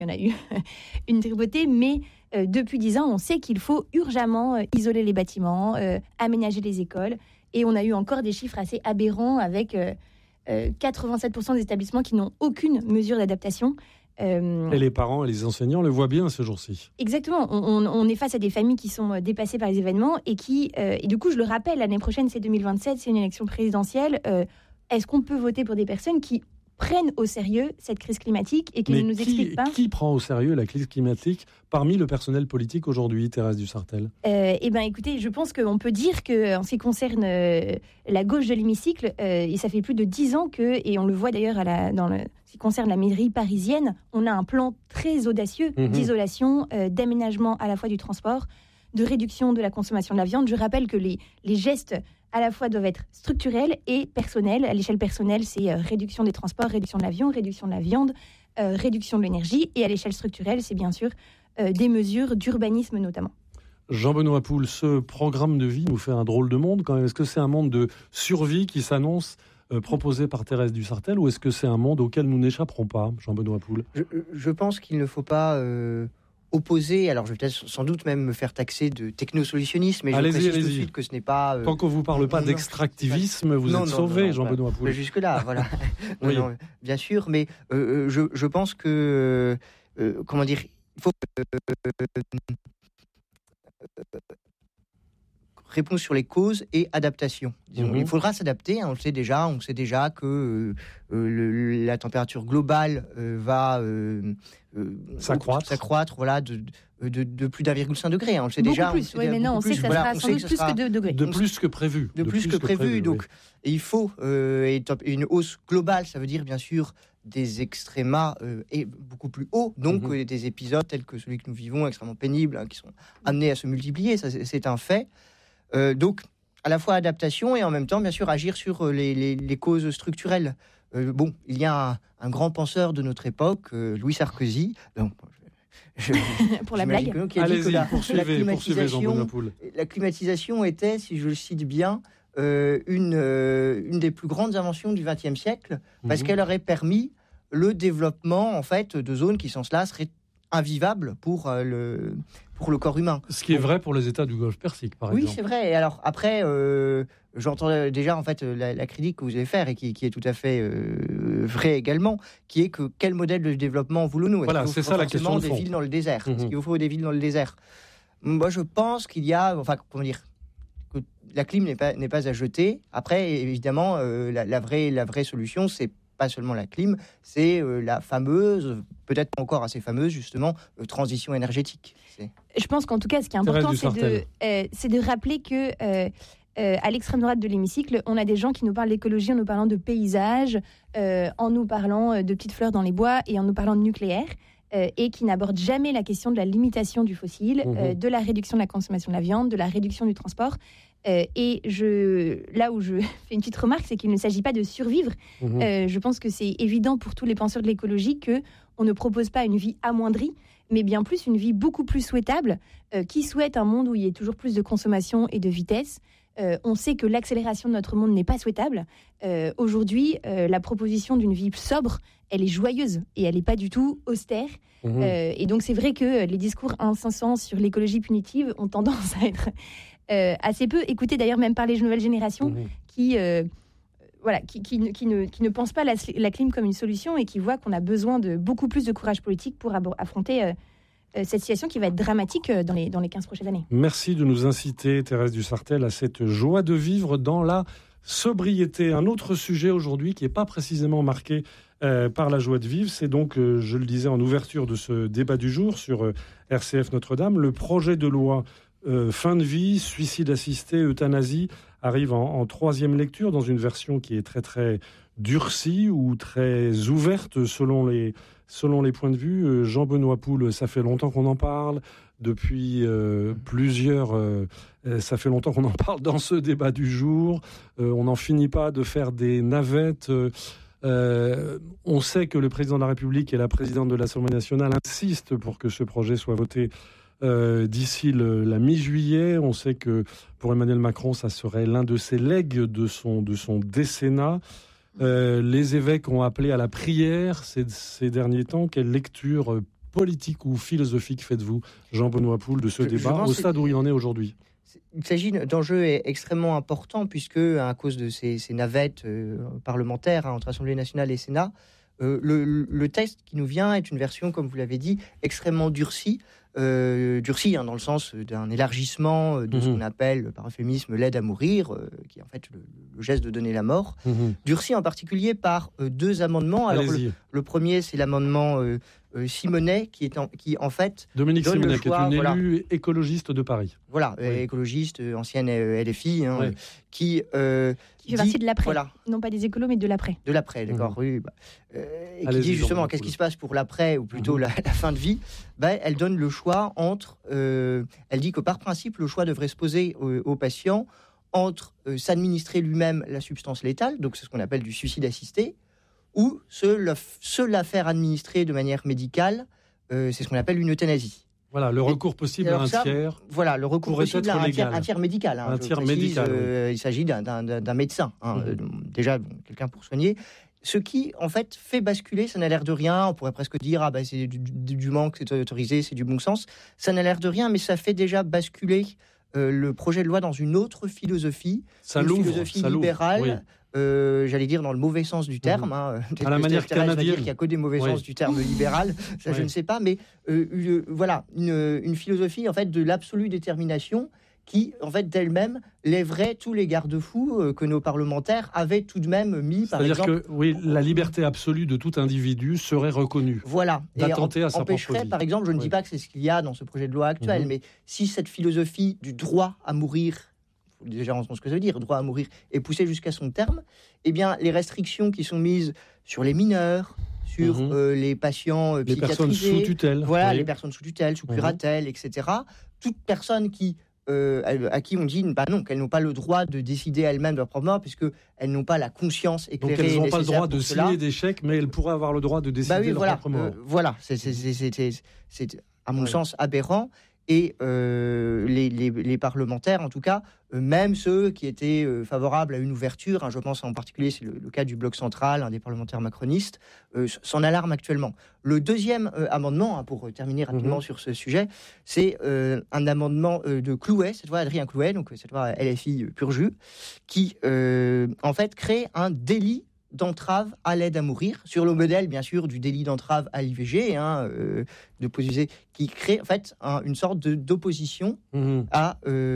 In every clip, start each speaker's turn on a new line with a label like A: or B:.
A: Il y en a eu une tripotée, mais depuis 10 ans, on sait qu'il faut urgemment isoler les bâtiments, aménager les écoles. Et on a eu encore des chiffres assez aberrants avec 87% des établissements qui n'ont aucune mesure d'adaptation.
B: Et les parents et les enseignants le voient bien ce jour-ci.
A: Exactement. On est face à des familles qui sont dépassées par les événements et qui, et du coup, je le rappelle, l'année prochaine, c'est 2027, c'est une élection présidentielle. Est-ce qu'on peut voter pour des personnes qui prennent au sérieux cette crise climatique et qui ne nous expliquent pas...
B: Qui prend au sérieux la crise climatique parmi le personnel politique aujourd'hui, Thérèse Dussartel ?
A: Écoutez, je pense qu'on peut dire qu'en ce qui concerne la gauche de l'hémicycle, et ça fait plus de 10 ans et on le voit d'ailleurs ce qui concerne la mairie parisienne, on a un plan très audacieux d'isolation, d'aménagement à la fois du transport, de réduction de la consommation de la viande. Je rappelle que les gestes à la fois doivent être structurels et personnels. À l'échelle personnelle, c'est réduction des transports, réduction de l'avion, réduction de la viande, réduction de l'énergie. Et à l'échelle structurelle, c'est bien sûr des mesures d'urbanisme notamment.
B: Jean-Benoît Poul, ce programme de vie nous fait un drôle de monde quand même. Est-ce que c'est un monde de survie qui s'annonce proposé par Thérèse Dussartel, ou est-ce que c'est un monde auquel nous n'échapperons pas, Jean-Benoît Poul ?
C: Je pense qu'il ne faut pas opposer, alors je vais peut-être sans doute même me faire taxer de technosolutionnisme, mais je précise tout de suite que ce n'est pas...
B: Tant qu'on ne vous parle pas d'extractivisme, vous êtes sauvé, Jean-Benoît Poul.
C: Jusque-là, voilà.
B: Oui.
C: Non, bien sûr, mais je pense que... comment dire, il faut... réponse sur les causes et adaptation. Disons. Il faudra s'adapter, on sait déjà que la température globale va s'accroître voilà, de plus d'1,5 degré. On le sait déjà.
A: Plus, oui, mais non, on sait que ça sera sans doute plus que 2 degrés.
B: De plus que prévu.
C: De plus que prévu. Donc, il faut une hausse globale, ça veut dire bien sûr des extrémas et beaucoup plus hauts, donc des épisodes tels que celui que nous vivons, extrêmement pénibles, qui sont amenés à se multiplier, ça, c'est un fait. Donc, à la fois adaptation et en même temps, bien sûr, agir sur les causes structurelles. Il y a un grand penseur de notre époque, Louis Sarkozy,
A: pour la blague.
C: Qui a dit que la climatisation était, si je le cite bien, une des plus grandes inventions du XXe siècle, parce qu'elle aurait permis le développement en fait de zones qui sans cela seraient invivables pour le corps humain.
B: Ce qui est vrai pour les États du Golfe Persique, par exemple.
C: Oui, c'est vrai. Et alors après, j'entends déjà en fait la critique que vous allez faire et qui est tout à fait vraie également, qui est que quel modèle de développement voulons-nous ?
B: Voilà, c'est ça la question de fond.
C: Des villes dans le désert. Est-ce qu'il vous faut des villes dans le désert ? Moi, je pense qu'il y a, que la clim n'est pas à jeter. Après, évidemment, la vraie solution, c'est pas seulement la clim, c'est la fameuse, peut-être pas encore assez fameuse, justement, transition énergétique.
A: Je pense qu'en tout cas, ce qui est important, c'est de rappeler que à l'extrême droite de l'hémicycle, on a des gens qui nous parlent d'écologie en nous parlant de paysage, en nous parlant de petites fleurs dans les bois et en nous parlant de nucléaire, et qui n'abordent jamais la question de la limitation du fossile, de la réduction de la consommation de la viande, de la réduction du transport. Et là où je fais une petite remarque, c'est qu'il ne s'agit pas de survivre. Je pense que c'est évident pour tous les penseurs de l'écologie qu'on ne propose pas une vie amoindrie, mais bien plus une vie beaucoup plus souhaitable, qui souhaite un monde où il y ait toujours plus de consommation et de vitesse. On sait que l'accélération de notre monde n'est pas souhaitable. Aujourd'hui, la proposition d'une vie sobre, elle est joyeuse et elle n'est pas du tout austère. Et donc c'est vrai que les discours incessants sur l'écologie punitive ont tendance à être assez peu écoutés, d'ailleurs même par les nouvelles générations qui ne pensent pas la clim comme une solution et qui voient qu'on a besoin de beaucoup plus de courage politique pour affronter cette situation qui va être dramatique dans les 15 prochaines années.
B: Merci de nous inciter, Thérèse Dussartel, à cette joie de vivre dans la sobriété. Un autre sujet aujourd'hui qui n'est pas précisément marqué par la joie de vivre, c'est donc, je le disais en ouverture de ce débat du jour sur RCF Notre-Dame, le projet de loi fin de vie, suicide assisté, euthanasie arrive en troisième lecture dans une version qui est très très durcie ou très ouverte selon les points de vue. Jean-Benoît Poul, ça fait longtemps qu'on en parle. Depuis ça fait longtemps qu'on en parle dans ce débat du jour. On n'en finit pas de faire des navettes. On sait que le président de la République et la présidente de l'Assemblée nationale insistent pour que ce projet soit voté d'ici la mi-juillet. On sait que pour Emmanuel Macron, ça serait l'un de ses legs de son décennat. Les évêques ont appelé à la prière ces derniers temps. Quelle lecture politique ou philosophique faites-vous, Jean-Benoît Poul, de ce débat au stade où il en est aujourd'hui?
C: Il s'agit d'enjeux extrêmement importants puisque, à cause de ces navettes parlementaires entre Assemblée nationale et Sénat, le texte qui nous vient est une version, comme vous l'avez dit, extrêmement durcie. Dans le sens d'un élargissement de ce qu'on appelle par euphémisme l'aide à mourir, qui est en fait le geste de donner la mort, durci en particulier par 2 amendements. Alors le premier, c'est l'amendement Simonet, qui en fait
B: Dominique Simonet, qui est une élue écologiste de Paris.
C: Voilà, écologiste, ancienne LFI, qui
A: fait partie de l'après. Voilà. Non pas des écolos, mais de l'après.
C: De l'après, d'accord, oui. Et qui dit justement qu'est-ce qui se passe pour l'après, ou plutôt la fin de vie. Elle donne le choix entre... elle dit que par principe, le choix devrait se poser au patient entre s'administrer lui-même la substance létale, donc c'est ce qu'on appelle du suicide assisté, ou se la faire administrer de manière médicale, c'est ce qu'on appelle une euthanasie.
B: Voilà, le recours possible à un tiers.
C: Voilà, le recours possible à un tiers médical.
B: Un tiers médical.
C: Il s'agit d'un médecin, déjà quelqu'un pour soigner. Ce qui, en fait, fait basculer, ça n'a l'air de rien. On pourrait presque dire, c'est du manque, c'est autorisé, c'est du bon sens. Ça n'a l'air de rien, mais ça fait déjà basculer le projet de loi dans une autre philosophie, philosophie libérale. Oui. J'allais dire dans le mauvais sens du terme. À
B: la manière canadienne.
C: Il n'y a que des mauvais sens du terme libéral, ça je ne sais pas, mais voilà, une philosophie en fait de l'absolue détermination qui, en fait, d'elle-même lèverait tous les garde-fous que nos parlementaires avaient tout de même mis, par exemple...
B: C'est-à-dire que, la liberté absolue de tout individu serait reconnue.
C: Voilà.
B: D'attenter à sa propre vie.
C: Par exemple, je ne dis pas que c'est ce qu'il y a dans ce projet de loi actuel, mais si cette philosophie du droit à mourir, il faut déjà entendre ce que ça veut dire, droit à mourir, est poussée jusqu'à son terme, eh bien, les restrictions qui sont mises sur les mineurs, sur les patients psychiatrisés... Les personnes sous tutelle. Voilà, les personnes sous tutelle, sous curatelle, etc. Toute personne qui... à qui on dit non, qu'elles n'ont pas le droit de décider elles-mêmes de leur propre mort, puisqu'elles n'ont pas la conscience éclairée.
B: Donc elles n'ont pas le droit de signer des chèques, mais elles pourraient avoir le droit de décider de leur propre mort.
C: Voilà, c'est à mon sens aberrant. Et les parlementaires, en tout cas, même ceux qui étaient favorables à une ouverture, je pense en particulier, c'est le cas du Bloc central, un des parlementaires macronistes, s'en alarment actuellement. Le deuxième amendement, pour terminer rapidement sur ce sujet, c'est un amendement de Clouet, cette fois Adrien Clouet, donc cette fois LFI pur jus, qui en fait crée un délit d'entrave à l'aide à mourir, sur le modèle, bien sûr, du délit d'entrave à l'IVG, de poser, qui crée en fait une sorte d'opposition à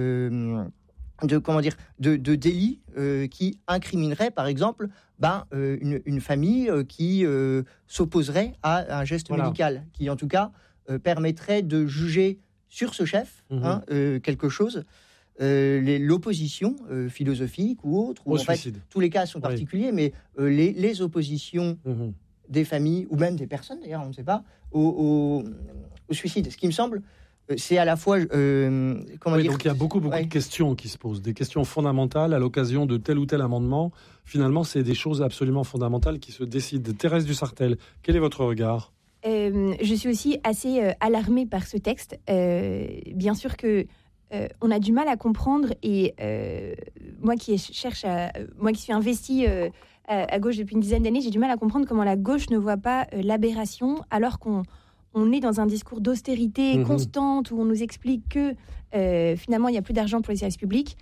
C: de délit qui incriminerait, par exemple, une famille qui s'opposerait à un geste médical, qui en tout cas permettrait de juger sur ce chef quelque chose. L'opposition philosophique ou autre, ou en fait, tous les cas sont particuliers, mais les oppositions des familles, ou même des personnes, d'ailleurs, on ne sait pas, au suicide. Ce qui me semble, c'est à la fois...
B: donc il y a beaucoup de questions qui se posent, des questions fondamentales à l'occasion de tel ou tel amendement. Finalement, c'est des choses absolument fondamentales qui se décident. Thérèse Dussartel, quel est votre regard ?
A: Je suis aussi assez alarmée par ce texte. Bien sûr que on a du mal à comprendre, et moi qui suis investie à gauche depuis une dizaine d'années, j'ai du mal à comprendre comment la gauche ne voit pas l'aberration, alors qu'on est dans un discours d'austérité constante où on nous explique que finalement il n'y a plus d'argent pour les services publics.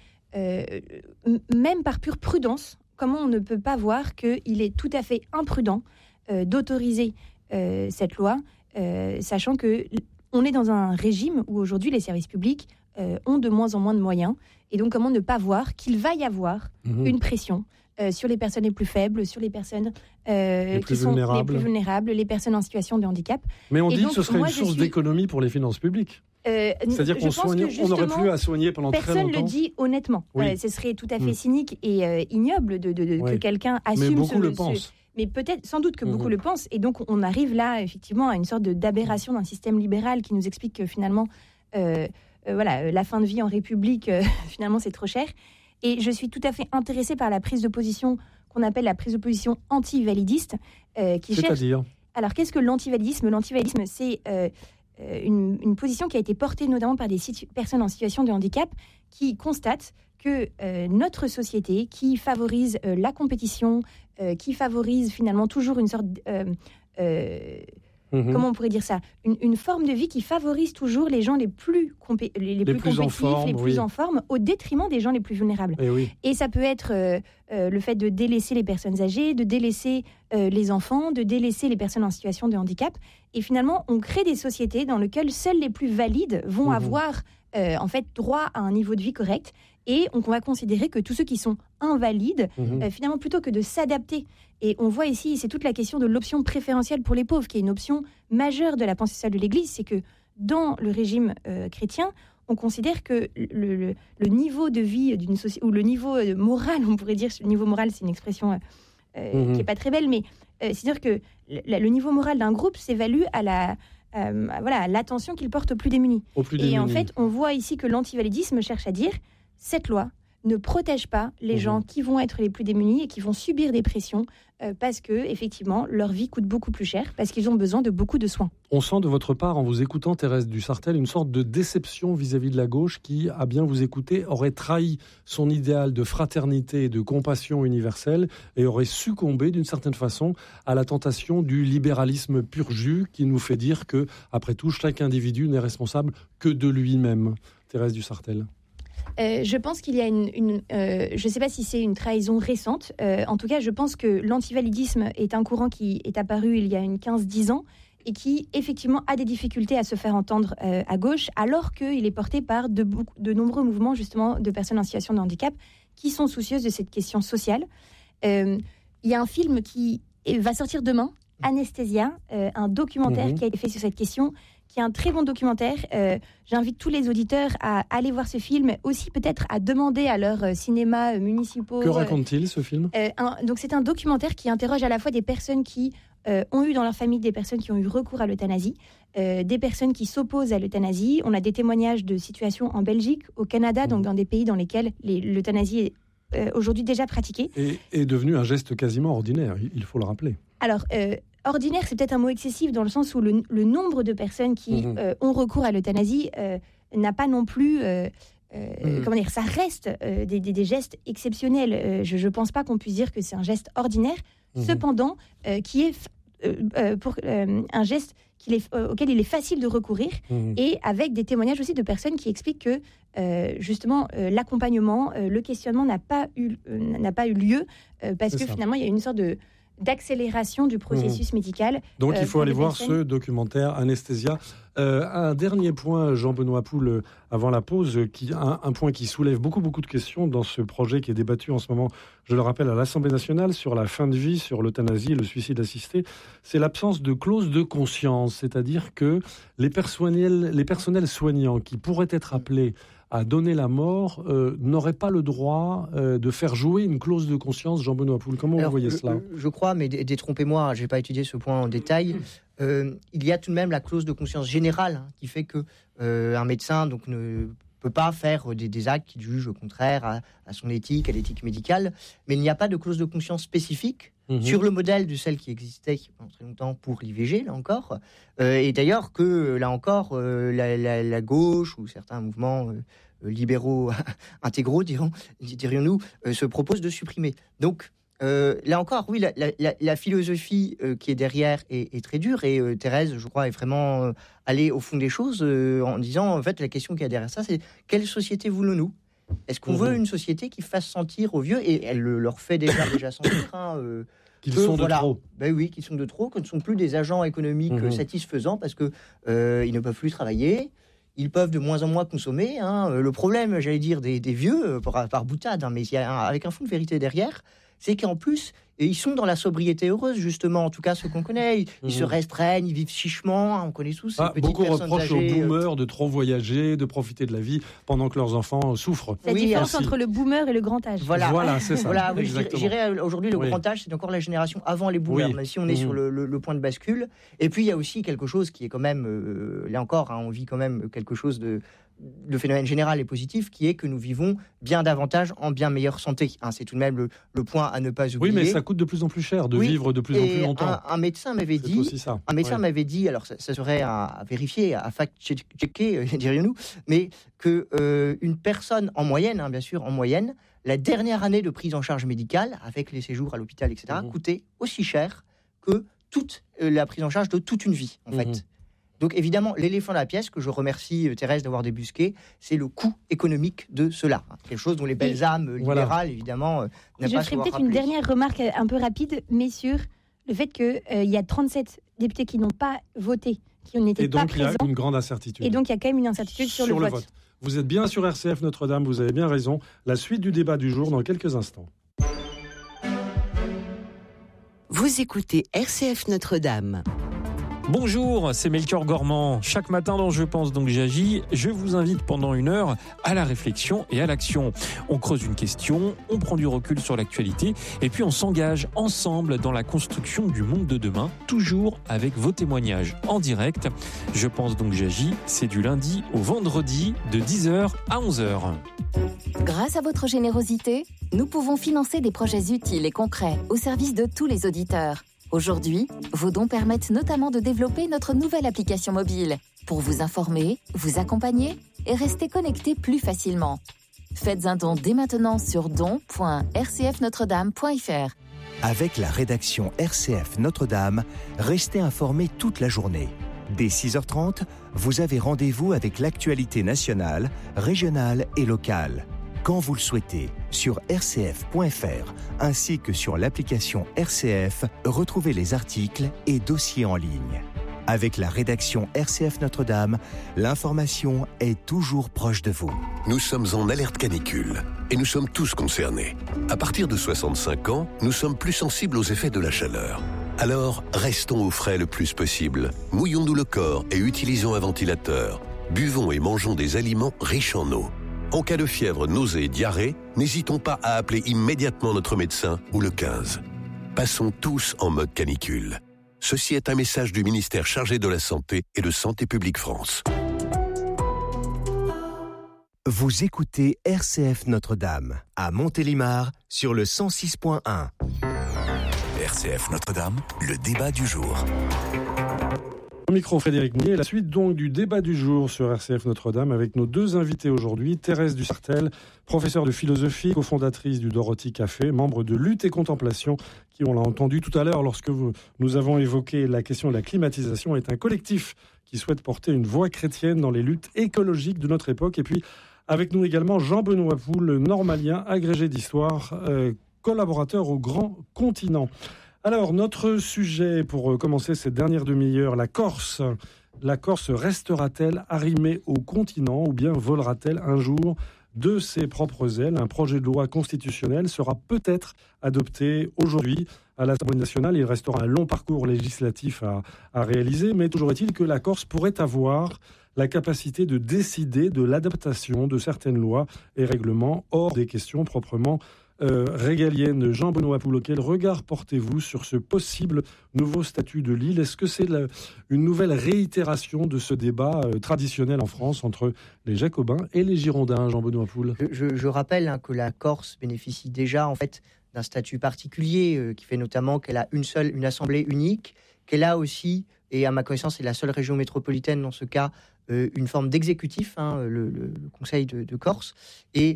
A: Même par pure prudence, comment on ne peut pas voir qu'il est tout à fait imprudent d'autoriser cette loi, sachant qu'on est dans un régime où aujourd'hui les services publics ont de moins en moins de moyens, et donc comment ne pas voir qu'il va y avoir une pression sur les personnes les plus faibles, sur les personnes les plus vulnérables, les personnes en situation de handicap.
B: Mais on dit que ce serait une source d'économie pour les finances publiques. C'est-à-dire qu'on n'aurait plus à soigner pendant très longtemps.
A: Personne ne le dit honnêtement. Ce serait tout à fait cynique et ignoble que quelqu'un assume.
B: Mais beaucoup le pensent.
A: Mais peut-être, sans doute que beaucoup le pensent. Et donc on arrive là effectivement à une sorte d'aberration d'un système libéral qui nous explique que finalement... la fin de vie en République, finalement, c'est trop cher. Et je suis tout à fait intéressée par la prise de position qu'on appelle la prise de position anti-validiste.
B: C'est-à-dire ?
A: Alors, qu'est-ce que l'antivalidisme ? L'antivalidisme, c'est une position qui a été portée notamment par des personnes en situation de handicap qui constatent que notre société, qui favorise la compétition, qui favorise finalement toujours une sorte comment on pourrait dire ça, une forme de vie qui favorise toujours les gens les plus compétitifs, les plus en forme, au détriment des gens les plus vulnérables. Et ça peut être le fait de délaisser les personnes âgées, de délaisser les enfants, de délaisser les personnes en situation de handicap. Et finalement, on crée des sociétés dans lesquelles seuls les plus valides vont avoir en fait droit à un niveau de vie correct. Et on va considérer que tous ceux qui sont invalides, finalement, plutôt que de s'adapter. Et on voit ici, c'est toute la question de l'option préférentielle pour les pauvres, qui est une option majeure de la pensée sociale de l'Église. C'est que dans le régime chrétien, on considère que le niveau de vie d'une société, ou le niveau moral, on pourrait dire, le niveau moral, c'est une expression qui n'est pas très belle, mais c'est-à-dire que le niveau moral d'un groupe s'évalue à l'attention qu'il porte aux plus démunis. En fait, on voit ici que l'antivalidisme cherche à dire cette loi ne protège pas les gens qui vont être les plus démunis et qui vont subir des pressions parce que, effectivement, leur vie coûte beaucoup plus cher, parce qu'ils ont besoin de beaucoup de soins.
B: On sent de votre part, en vous écoutant, Thérèse Dussartel, une sorte de déception vis-à-vis de la gauche qui, à bien vous écouter, aurait trahi son idéal de fraternité et de compassion universelle et aurait succombé, d'une certaine façon, à la tentation du libéralisme pur jus qui nous fait dire que, après tout, chaque individu n'est responsable que de lui-même. Thérèse Dussartel.
A: Je pense qu'il y a je ne sais pas si c'est une trahison récente. En tout cas, je pense que l'antivalidisme est un courant qui est apparu il y a 15-10 ans et qui, effectivement, a des difficultés à se faire entendre à gauche, alors qu'il est porté par de nombreux mouvements, justement, de personnes en situation de handicap qui sont soucieuses de cette question sociale. Il y a un film qui va sortir demain, Anesthésia, un documentaire qui a été fait sur cette question, qui est un très bon documentaire. J'invite tous les auditeurs à aller voir ce film, aussi peut-être à demander à leurs cinémas municipaux.
B: Que raconte-t-il, ce film ?
A: Donc c'est un documentaire qui interroge à la fois des personnes qui ont eu dans leur famille des personnes qui ont eu recours à l'euthanasie, des personnes qui s'opposent à l'euthanasie. On a des témoignages de situations en Belgique, au Canada, donc dans des pays dans lesquels l'euthanasie est aujourd'hui déjà pratiquée.
B: Et est devenu un geste quasiment ordinaire, il faut le rappeler.
A: Alors, ordinaire, c'est peut-être un mot excessif dans le sens où le nombre de personnes qui ont recours à l'euthanasie n'a pas non plus... comment dire, ça reste des gestes exceptionnels. Je ne pense pas qu'on puisse dire que c'est un geste ordinaire, cependant, qui est un geste auquel il est facile de recourir, et avec des témoignages aussi de personnes qui expliquent que justement l'accompagnement, le questionnement n'a pas eu lieu parce que finalement il y a une sorte d'accélération du processus médical.
B: Donc il faut aller voir ce documentaire Anesthésia. Un dernier point, Jean-Benoît Poul, avant la pause, un point qui soulève beaucoup de questions dans ce projet qui est débattu en ce moment, je le rappelle, à l'Assemblée nationale, sur la fin de vie, sur l'euthanasie et le suicide assisté, c'est l'absence de clause de conscience, c'est-à-dire que les personnels soignants qui pourraient être appelés à donner la mort n'auraient pas le droit de faire jouer une clause de conscience. Jean-Benoît Poul, comment vous voyez cela ?
C: Je crois, mais détrompez-moi, je n'ai pas étudié ce point en détail. Il y a tout de même la clause de conscience générale qui fait que un médecin donc, ne peut pas faire des actes qu'il juge contraires à son éthique, à l'éthique médicale, mais il n'y a pas de clause de conscience spécifique sur le modèle de celle qui existait pendant très longtemps pour l'IVG, là encore. Et d'ailleurs que, là encore, la gauche ou certains mouvements libéraux intégraux, dirions-nous, se proposent de supprimer. Donc, là encore, oui, la philosophie qui est derrière est très dure, et Thérèse, je crois, est vraiment allée au fond des choses en disant, en fait, la question qu'il y a derrière ça, c'est quelle société voulons-nous ? Est-ce qu'on veut une société qui fasse sentir aux vieux, et elle leur fait déjà sentir
B: qu'ils sont de trop.
C: Ben oui, qu'ils sont de trop, que ne sont plus des agents économiques satisfaisants parce que ils ne peuvent plus travailler. Ils peuvent de moins en moins consommer. Le problème, j'allais dire, des vieux, par boutade, mais avec un fond de vérité derrière, c'est qu'en plus, ils sont dans la sobriété heureuse, justement, en tout cas ceux qu'on connaît. Ils se restreignent, ils vivent chichement, on connaît tous ces petites
B: beaucoup
C: personnes
B: reprochent
C: âgées,
B: aux boomers de trop voyager, de profiter de la vie, pendant que leurs enfants souffrent.
A: La différence entre le boomer et le grand âge.
C: Voilà
B: c'est ça.
C: Voilà, oui, je dirais aujourd'hui, le grand âge, c'est encore la génération avant les boomers, même si on est sur le point de bascule. Et puis, il y a aussi quelque chose qui est quand même, là encore, on vit quand même quelque chose de phénomène général et positif, qui est que nous vivons bien davantage en bien meilleure santé. C'est tout de même le point à ne pas oublier.
B: Oui, mais ça coûte de plus en plus cher de vivre de plus en plus longtemps.
C: Un médecin m'avait dit, alors ça serait à vérifier, à fact-checker, dirions-nous, mais que une personne en moyenne, bien sûr, en moyenne, la dernière année de prise en charge médicale, avec les séjours à l'hôpital, etc., coûtait aussi cher que toute la prise en charge de toute une vie, en fait. Donc évidemment, l'éléphant dans la pièce, que je remercie Thérèse d'avoir débusqué, c'est le coût économique de cela. Quelque chose dont les belles âmes libérales, évidemment, n'aiment pas.
A: Je ferai peut-être une dernière remarque un peu rapide, mais sur le fait qu'il y a 37 députés qui n'ont pas voté, qui n'étaient pas présents. Et donc il y a une
B: grande incertitude.
A: Et donc il y a quand même une incertitude sur le vote.
B: Vous êtes bien sur RCF Notre-Dame, vous avez bien raison. La suite du débat du jour dans quelques instants.
D: Vous écoutez RCF Notre-Dame.
E: Bonjour, c'est Melchior Gormand. Chaque matin dans Je pense donc j'agis, je vous invite pendant 1 heure à la réflexion et à l'action. On creuse une question, on prend du recul sur l'actualité et puis on s'engage ensemble dans la construction du monde de demain, toujours avec vos témoignages en direct. Je pense donc j'agis, c'est du lundi au vendredi de 10h à 11h.
F: Grâce à votre générosité, nous pouvons financer des projets utiles et concrets au service de tous les auditeurs. Aujourd'hui, vos dons permettent notamment de développer notre nouvelle application mobile pour vous informer, vous accompagner et rester connecté plus facilement. Faites un don dès maintenant sur don.rcfnotredame.fr.
G: Avec la rédaction RCF Notre-Dame, restez informés toute la journée. Dès 6h30, vous avez rendez-vous avec l'actualité nationale, régionale et locale. Quand vous le souhaitez, sur rcf.fr, ainsi que sur l'application RCF, retrouvez les articles et dossiers en ligne. Avec la rédaction RCF Notre-Dame, l'information est toujours proche de vous.
H: Nous sommes en alerte canicule et nous sommes tous concernés. À partir de 65 ans, nous sommes plus sensibles aux effets de la chaleur. Alors, restons au frais le plus possible. Mouillons-nous le corps et utilisons un ventilateur. Buvons et mangeons des aliments riches en eau. En cas de fièvre, nausées et diarrhée, n'hésitons pas à appeler immédiatement notre médecin ou le 15. Passons tous en mode canicule. Ceci est un message du ministère chargé de la Santé et de Santé publique France.
G: Vous écoutez RCF Notre-Dame, à Montélimar, sur le 106.1.
I: RCF Notre-Dame, le débat du jour.
B: Au micro, Frédéric Mouillet, la suite donc du débat du jour sur RCF Notre-Dame avec nos 2 invités aujourd'hui. Thérèse Dussartel, professeure de philosophie, cofondatrice du Dorothy Café, membre de Lutte et Contemplation, qui, on l'a entendu tout à l'heure lorsque nous avons évoqué la question de la climatisation, est un collectif qui souhaite porter une voix chrétienne dans les luttes écologiques de notre époque. Et puis, avec nous également, Jean-Benoît Poul, normalien, agrégé d'histoire, collaborateur au Grand Continent. Alors, notre sujet, pour commencer cette dernière demi-heure, la Corse. La Corse restera-t-elle arrimée au continent ou bien volera-t-elle un jour de ses propres ailes ? Un projet de loi constitutionnelle sera peut-être adopté aujourd'hui à l'Assemblée nationale. Il restera un long parcours législatif à réaliser, mais toujours est-il que la Corse pourrait avoir la capacité de décider de l'adaptation de certaines lois et règlements hors des questions proprement régalienne. Jean-Benoît Poul, quel regard portez-vous sur ce possible nouveau statut de l'île ? Est-ce que c'est une nouvelle réitération de ce débat traditionnel en France entre les Jacobins et les Girondins, Jean-Benoît Poul ?
C: Je rappelle que la Corse bénéficie déjà en fait d'un statut particulier qui fait notamment qu'elle a une assemblée unique, qu'elle a aussi, et à ma connaissance c'est la seule région métropolitaine dans ce cas, une forme d'exécutif, le Conseil de Corse, et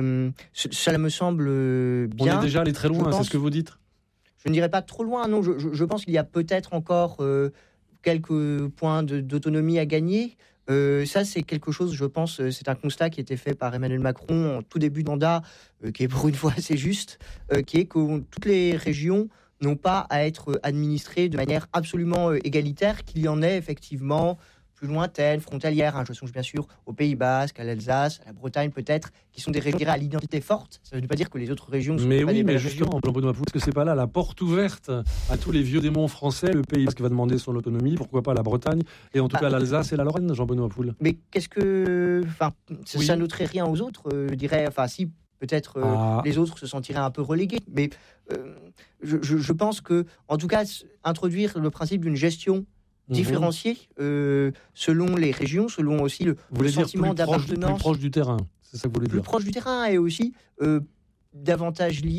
C: cela me semble bien.
B: On est déjà allé très loin, c'est ce que vous dites ?
C: Je ne dirais pas trop loin, non, je pense qu'il y a peut-être encore quelques points d'autonomie à gagner. Ça, c'est quelque chose, je pense, c'est un constat qui a été fait par Emmanuel Macron en tout début de mandat, qui est pour une fois assez juste, qui est que toutes les régions n'ont pas à être administrées de manière absolument égalitaire, qu'il y en ait effectivement plus lointaines, frontalières. Je songe bien sûr au Pays Basque, à l'Alsace, à la Bretagne peut-être, qui sont des régions à l'identité forte. Ça ne veut pas dire que les autres régions ne sont pas des belles régions.
B: Jean-Benoît Poul, est-ce que c'est pas là la porte ouverte à tous les vieux démons français ? Le Pays Basque va demander son autonomie, pourquoi pas la Bretagne, et en tout cas l'Alsace et la Lorraine, Jean-Benoît Poul.
C: Mais qu'est-ce que... ça n'ôterait rien aux autres, je dirais. Si, peut-être les autres se sentiraient un peu relégués. Mais je pense que, en tout cas, introduire le principe d'une gestion différencié selon les régions, selon aussi le sentiment d'appartenance.
B: Plus proche du terrain, c'est ça que vous voulez dire.
C: Plus proche du terrain et aussi davantage lié